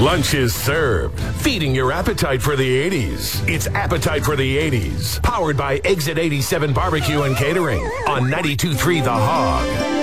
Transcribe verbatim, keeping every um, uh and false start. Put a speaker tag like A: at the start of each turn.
A: Lunch is served, feeding your appetite for the eighties. It's Appetite for the eighties, powered by Exit eighty-seven Barbecue and Catering on ninety-two point three The Hog.